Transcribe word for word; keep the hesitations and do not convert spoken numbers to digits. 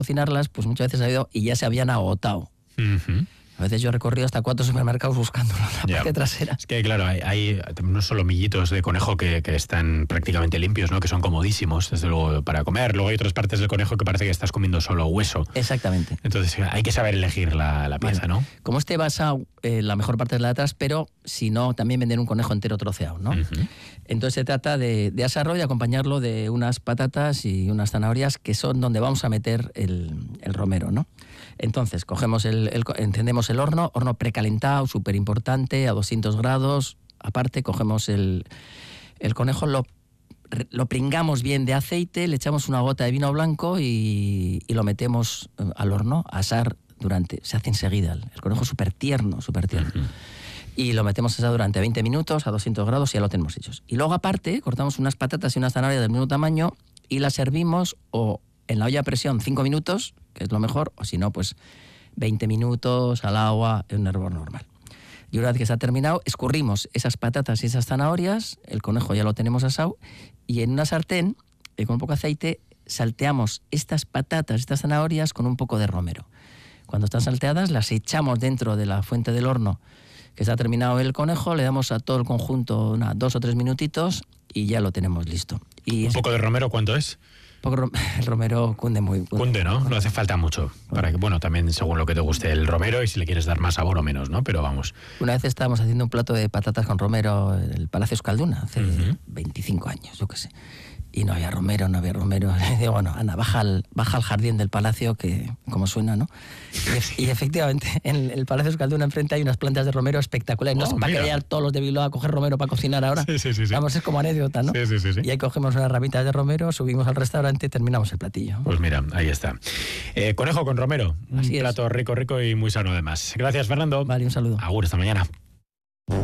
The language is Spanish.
cocinarlas, pues muchas veces ha ido y ya se habían agotado. Uh-huh. A veces yo he recorrido hasta cuatro supermercados buscando la Ya. parte trasera. Es que, claro, hay, hay unos solomillitos de conejo que, que están prácticamente limpios, ¿no? Que son comodísimos, desde luego, para comer. Luego hay otras partes del conejo que parece que estás comiendo solo hueso. Exactamente. Entonces hay que saber elegir la, la pieza, Vale. ¿no? Como este basado, eh, la mejor parte es la de atrás, pero si no, también venden un conejo entero troceado, ¿no? Uh-huh. Entonces se trata de, de asarlo y acompañarlo de unas patatas y unas zanahorias, que son donde vamos a meter el, el romero, ¿no? Entonces cogemos el, el, encendemos el horno, horno precalentado, súper importante, a doscientos grados. Aparte cogemos el, el conejo, lo, lo pringamos bien de aceite, le echamos una gota de vino blanco y, y lo metemos al horno a asar durante, se hace enseguida, el, el conejo súper tierno, súper tierno. Uh-huh. Y lo metemos a asar durante veinte minutos a doscientos grados y ya lo tenemos hechos. Y luego aparte cortamos unas patatas y unas zanahorias del mismo tamaño y las servimos o en la olla a presión cinco minutos, que es lo mejor, o si no, pues veinte minutos al agua en un hervor normal. Y una vez que se ha terminado, escurrimos esas patatas y esas zanahorias, el conejo ya lo tenemos asado, y en una sartén, eh, con un poco de aceite, salteamos estas patatas, estas zanahorias con un poco de romero. Cuando están salteadas, las echamos dentro de la fuente del horno, que está terminado el conejo, le damos a todo el conjunto una, dos o tres minutitos y ya lo tenemos listo. Y ¿Un es... poco de romero cuánto es? Poco, el romero cunde muy... Cunde, cunde, ¿no? No hace falta mucho. Para que, bueno, también según lo que te guste el romero y si le quieres dar más sabor o menos, ¿no? Pero vamos. Una vez estábamos haciendo un plato de patatas con romero en el Palacio Euskalduna, hace uh-huh. veinticinco años, yo qué sé. Y no había romero, no había romero. Y digo, bueno, Ana, baja al, baja al jardín del palacio, que como suena, ¿no? Y, y efectivamente, en el Palacio Euskalduna enfrente hay unas plantas de romero espectaculares. No oh, sé para qué vayan todos los de Bilbao a coger romero para cocinar ahora. Sí, sí, sí, sí. Vamos, es como anécdota, ¿no? Sí, sí, sí, sí. Y ahí cogemos unas ramitas de romero, subimos al restaurante y terminamos el platillo. Pues mira, ahí está. Eh, conejo con romero. Un Así plato es. rico, rico y muy sano además. Gracias, Fernando. Vale, un saludo. Agur, hasta mañana.